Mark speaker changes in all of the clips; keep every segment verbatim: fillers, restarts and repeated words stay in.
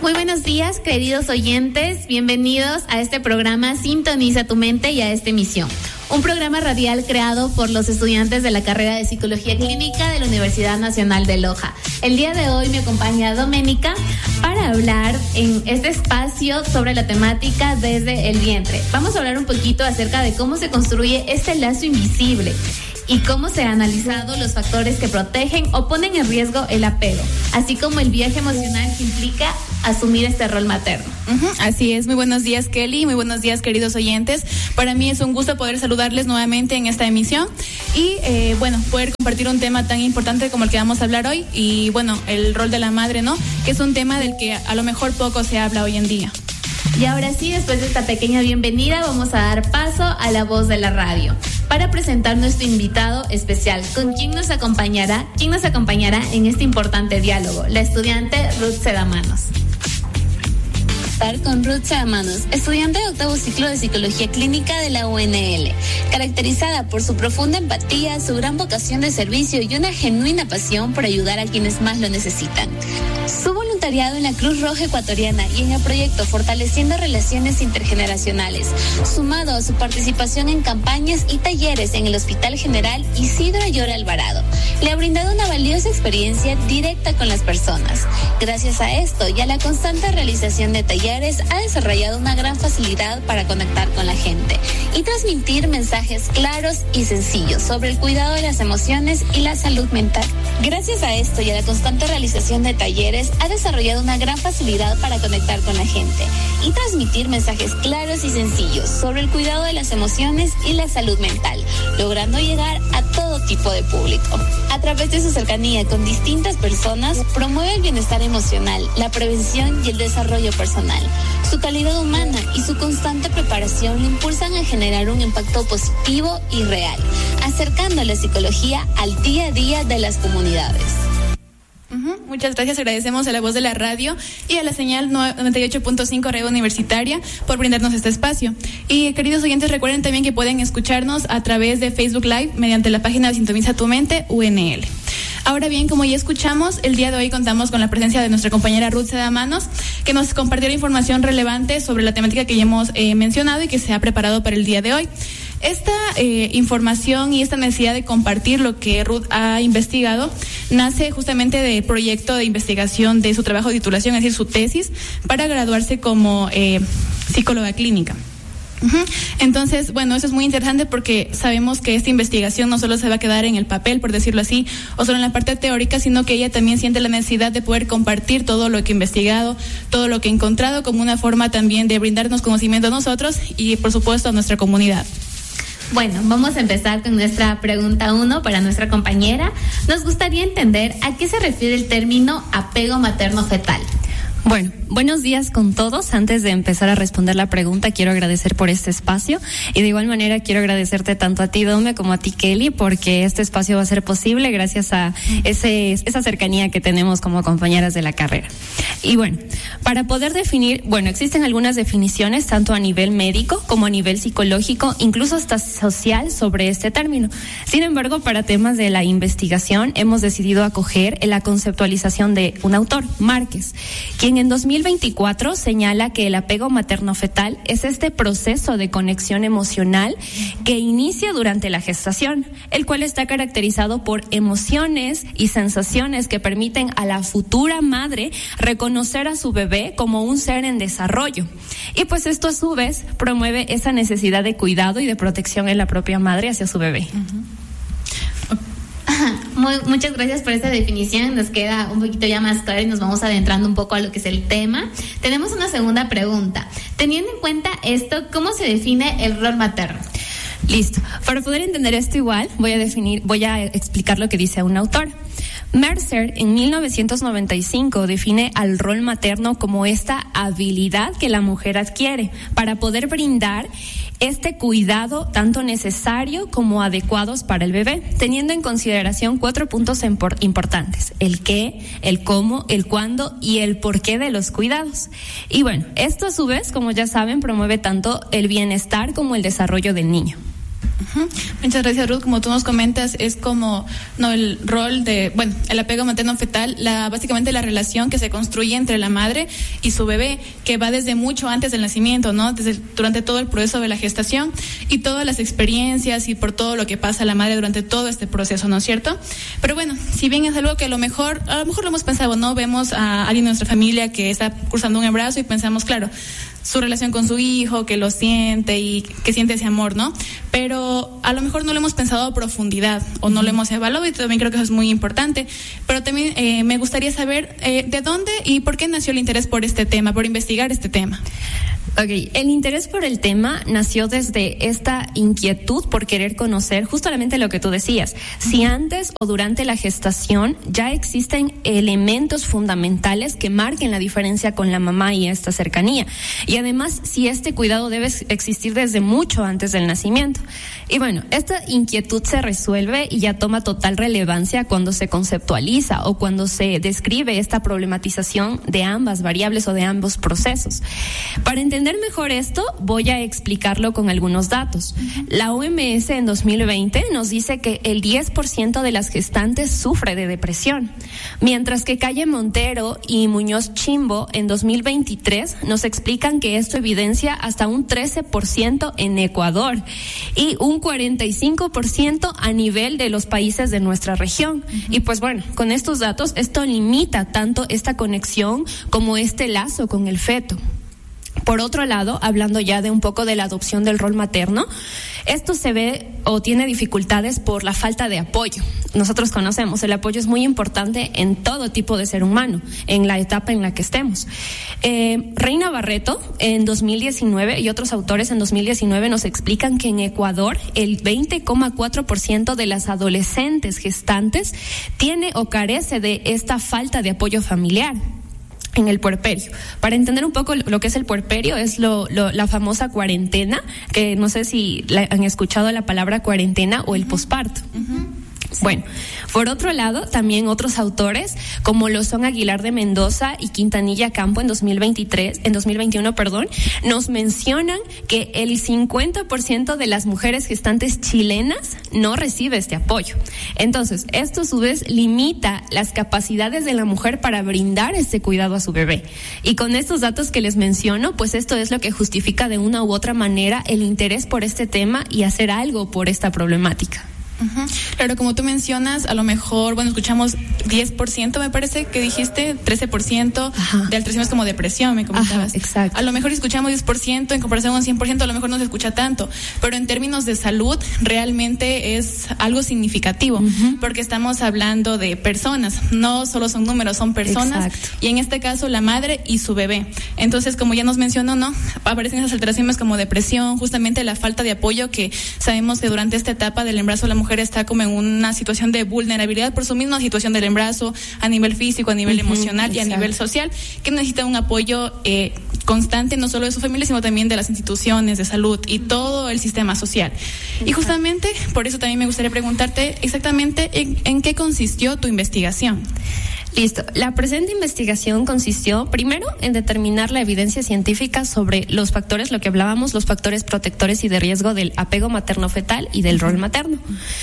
Speaker 1: Muy buenos días, queridos oyentes. Bienvenidos a este programa Sintoniza tu mente y a esta emisión. Un programa radial creado por los estudiantes de la carrera de Psicología Clínica de la Universidad Nacional de Loja. El día de hoy me acompaña Doménica para hablar en este espacio sobre la temática desde el vientre. Vamos a hablar un poquito acerca de cómo se construye este lazo invisible y cómo se han analizado los factores que protegen o ponen en riesgo el apego, así como el viaje emocional que implica asumir este rol materno.
Speaker 2: Uh-huh, así es. Muy buenos días, Kelly. Muy buenos días, queridos oyentes. Para mí es un gusto poder saludarles nuevamente en esta emisión y, eh, bueno, poder compartir un tema tan importante como el que vamos a hablar hoy y, bueno, el rol de la madre, ¿no? Que es un tema del que a lo mejor poco se habla hoy en día.
Speaker 1: Y ahora sí, después de esta pequeña bienvenida, vamos a dar paso a la voz de la radio para presentar nuestro invitado especial. ¿Con quién nos acompañará? ¿Quién nos acompañará en este importante diálogo? La estudiante Ruth Sedamanos.
Speaker 3: Con Ruth Sedamanos, estudiante de octavo ciclo de Psicología Clínica de la U N L, caracterizada por su profunda empatía, su gran vocación de servicio y una genuina pasión por ayudar a quienes más lo necesitan. Su voluntariado en la Cruz Roja Ecuatoriana y en el proyecto Fortaleciendo Relaciones Intergeneracionales, sumado a su participación en campañas y talleres en el Hospital General Isidro Ayora Alvarado, le ha brindado una valiosa experiencia directa con las personas. Gracias a esto y a la constante realización de talleres, ha desarrollado una gran facilidad para conectar con la gente y transmitir mensajes claros y sencillos sobre el cuidado de las emociones y la salud mental. Gracias a esto y a la constante realización de talleres, ha desarrollado una gran facilidad para conectar con la gente y transmitir mensajes claros y sencillos sobre el cuidado de las emociones y la salud mental, logrando llegar a todo tipo de público. A través de su cercanía con distintas personas, promueve el bienestar emocional, la prevención y el desarrollo personal. Su calidad humana y su constante preparación le impulsan a generar un impacto positivo y real, acercando la psicología al día a día de las comunidades.
Speaker 2: Uh-huh. Muchas gracias, agradecemos a la voz de la radio y a la señal noventa y ocho punto cinco Radio Universitaria por brindarnos este espacio. Y queridos oyentes, recuerden también que pueden escucharnos a través de Facebook Live mediante la página de Sintoniza tu mente U N L. Ahora bien, como ya escuchamos, el día de hoy contamos con la presencia de nuestra compañera Ruth Sedamanos, que nos compartirá información relevante sobre la temática que ya hemos eh, mencionado y que se ha preparado para el día de hoy. Esta eh, información y esta necesidad de compartir lo que Ruth ha investigado nace justamente del proyecto de investigación de su trabajo de titulación, es decir, su tesis, para graduarse como eh, psicóloga clínica. Uh-huh. Entonces, bueno, eso es muy interesante porque sabemos que esta investigación no solo se va a quedar en el papel, por decirlo así, o solo en la parte teórica, sino que ella también siente la necesidad de poder compartir todo lo que ha investigado, todo lo que ha encontrado, como una forma también de brindarnos conocimiento a nosotros y, por supuesto, a nuestra comunidad.
Speaker 1: Bueno, vamos a empezar con nuestra pregunta uno para nuestra compañera. Nos gustaría entender a qué se refiere el término apego materno-fetal.
Speaker 4: Bueno, buenos días con todos. Antes de empezar a responder la pregunta, quiero agradecer por este espacio y de igual manera quiero agradecerte tanto a ti, Dome, como a ti, Kelly, porque este espacio va a ser posible gracias a ese, esa cercanía que tenemos como compañeras de la carrera. Y bueno, para poder definir, bueno, existen algunas definiciones tanto a nivel médico como a nivel psicológico, incluso hasta social sobre este término. Sin embargo, para temas de la investigación hemos decidido acoger la conceptualización de un autor, Márquez, quien en dos mil veinticuatro señala que el apego materno-fetal es este proceso de conexión emocional que inicia durante la gestación, el cual está caracterizado por emociones y sensaciones que permiten a la futura madre reconocer a su bebé como un ser en desarrollo. Y pues esto a su vez promueve esa necesidad de cuidado y de protección en la propia madre hacia su bebé.
Speaker 1: Uh-huh. Muy, muchas gracias por esta definición, nos queda un poquito ya más claro y nos vamos adentrando un poco a lo que es el tema. Tenemos una segunda pregunta. Teniendo en cuenta esto, ¿cómo se define el rol materno?
Speaker 4: Listo. Para poder entender esto igual, voy a definir, voy a explicar lo que dice un autor. Mercer en mil novecientos noventa y cinco define al rol materno como esta habilidad que la mujer adquiere para poder brindar este cuidado tanto necesario como adecuados para el bebé, teniendo en consideración cuatro puntos importantes: el qué, el cómo, el cuándo y el porqué de los cuidados. Y bueno, esto a su vez, como ya saben, promueve tanto el bienestar como el desarrollo del niño.
Speaker 2: Uh-huh. Muchas gracias, Ruth. Como tú nos comentas, es como no el rol de, bueno, el apego materno-fetal, la básicamente la relación que se construye entre la madre y su bebé, que va desde mucho antes del nacimiento, ¿no? Desde durante todo el proceso de la gestación y todas las experiencias y por todo lo que pasa la madre durante todo este proceso, ¿no es cierto? Pero bueno, si bien es algo que a lo mejor, a lo mejor lo hemos pensado, ¿no? Vemos a alguien de nuestra familia que está cursando un embarazo y pensamos, claro, su relación con su hijo, que lo siente y que siente ese amor, ¿no? Pero a lo mejor no lo hemos pensado a profundidad o no lo hemos evaluado y también creo que eso es muy importante. Pero también eh, me gustaría saber eh, de dónde y por qué nació el interés por este tema, por investigar este tema.
Speaker 4: Ok, el interés por el tema nació desde esta inquietud por querer conocer justamente lo que tú decías. Si antes o durante la gestación ya existen elementos fundamentales que marquen la diferencia con la mamá y esta cercanía. Y además, si este cuidado debe existir desde mucho antes del nacimiento. Y bueno, esta inquietud se resuelve y ya toma total relevancia cuando se conceptualiza o cuando se describe esta problematización de ambas variables o de ambos procesos. Para entender mejor esto, voy a explicarlo con algunos datos. La O M S en dos mil veinte nos dice que el diez por ciento de las gestantes sufre de depresión, mientras que Calle Montero y Muñoz Chimbo en dos mil veintitrés nos explican que esto evidencia hasta un trece por ciento en Ecuador y un cuarenta y cinco por ciento a nivel de los países de nuestra región. Uh-huh. Y pues bueno, con estos datos, esto limita tanto esta conexión como este lazo con el feto. Por otro lado, hablando ya de un poco de la adopción del rol materno, esto se ve o tiene dificultades por la falta de apoyo. Nosotros conocemos, el apoyo es muy importante en todo tipo de ser humano, en la etapa en la que estemos. Eh, Reina Barreto, en dos mil diecinueve, y otros autores en dos mil diecinueve nos explican que en Ecuador el veinte coma cuatro por ciento de las adolescentes gestantes tiene o carece de esta falta de apoyo familiar en el puerperio. Para entender un poco lo que es el puerperio, es lo, lo, la famosa cuarentena, que no sé si la, han escuchado la palabra cuarentena o el uh-huh. posparto. Uh-huh. Sí. Bueno, por otro lado, también otros autores, como lo son Aguilar de Mendoza y Quintanilla Campo en dos mil veintitrés, en dos mil veintiuno, perdón, nos mencionan que el cincuenta por ciento de las mujeres gestantes chilenas no recibe este apoyo. Entonces, esto a su vez limita las capacidades de la mujer para brindar este cuidado a su bebé. Y con estos datos que les menciono, pues esto es lo que justifica de una u otra manera el interés por este tema y hacer algo por esta problemática.
Speaker 2: Uh-huh. Claro, como tú mencionas, a lo mejor, bueno, escuchamos diez por ciento, me parece que dijiste, trece por ciento Ajá. de alteraciones como depresión, me comentabas.
Speaker 4: Ajá, exacto.
Speaker 2: A lo mejor si escuchamos diez por ciento en comparación con cien por ciento, a lo mejor no se escucha tanto, pero en términos de salud realmente es algo significativo, uh-huh. porque estamos hablando de personas, no solo son números, son personas, exacto. y en este caso la madre y su bebé. Entonces, como ya nos mencionó, ¿no? Aparecen esas alteraciones como depresión, justamente la falta de apoyo, que sabemos que durante esta etapa del embarazo la mujer está como en una situación de vulnerabilidad por su misma situación del embarazo, a nivel físico, a nivel uh-huh, emocional exacto. y a nivel social, que necesita un apoyo eh, constante, no solo de su familia, sino también de las instituciones de salud y todo el sistema social. Exacto. Y justamente por eso también me gustaría preguntarte exactamente en, en qué consistió tu investigación.
Speaker 4: Listo. La presente investigación consistió primero en determinar la evidencia científica sobre los factores, lo que hablábamos, los factores protectores y de riesgo del apego materno-fetal y del rol materno.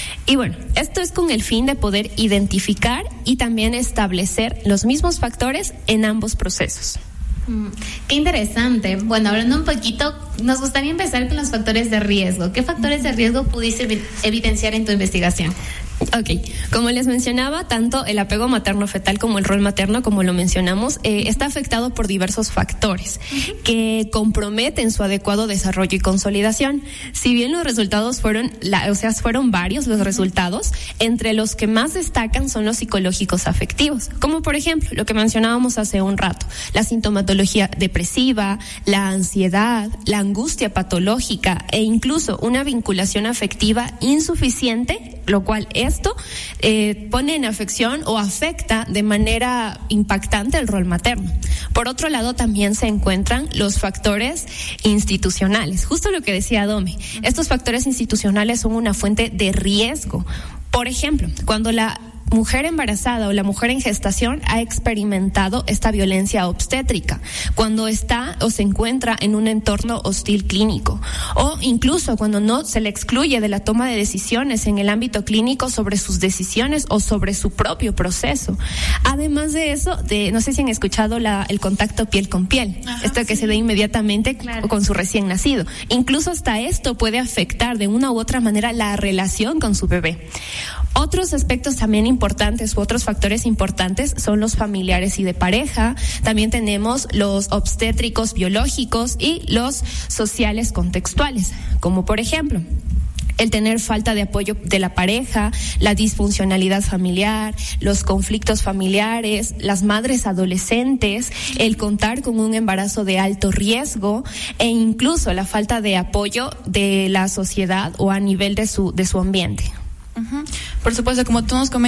Speaker 4: Y bueno, esto es con el fin de poder identificar y también establecer los mismos factores en ambos procesos.
Speaker 1: Mm, qué interesante. Bueno, hablando un poquito, nos gustaría empezar con los factores de riesgo. ¿Qué factores de riesgo pudiste ev- evidenciar en tu investigación?
Speaker 4: Ok, como les mencionaba, tanto el apego materno-fetal como el rol materno, como lo mencionamos, eh, está afectado por diversos factores que comprometen su adecuado desarrollo y consolidación. Si bien los resultados fueron, la, o sea, fueron varios los resultados, entre los que más destacan son los psicológicos afectivos, como por ejemplo lo que mencionábamos hace un rato, la sintomatología depresiva, la ansiedad, la angustia patológica e incluso una vinculación afectiva insuficiente, lo cual esto eh, pone en afección o afecta de manera impactante el rol materno. Por otro lado, también se encuentran los factores institucionales, justo lo que decía Dome. Estos factores institucionales son una fuente de riesgo. Por ejemplo, cuando la mujer embarazada o la mujer en gestación ha experimentado esta violencia obstétrica cuando está o se encuentra en un entorno hostil clínico, o incluso cuando no se le excluye de la toma de decisiones en el ámbito clínico sobre sus decisiones o sobre su propio proceso. Además de eso, de, no sé si han escuchado la, el contacto piel con piel, Ajá, esto que sí. se ve inmediatamente claro. con su recién nacido. Incluso hasta esto puede afectar de una u otra manera la relación con su bebé. Otros aspectos también importantes u otros factores importantes son los familiares y de pareja. También tenemos los obstétricos biológicos y los sociales contextuales, como por ejemplo el tener falta de apoyo de la pareja, la disfuncionalidad familiar, los conflictos familiares, las madres adolescentes, el contar con un embarazo de alto riesgo e incluso la falta de apoyo de la sociedad o a nivel de su de su ambiente.
Speaker 2: Uh-huh. Por supuesto, como tú nos comentas,